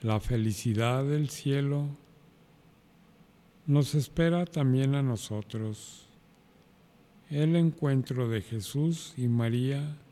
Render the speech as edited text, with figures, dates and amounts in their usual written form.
La felicidad del cielo nos espera también a nosotros. El encuentro de Jesús y María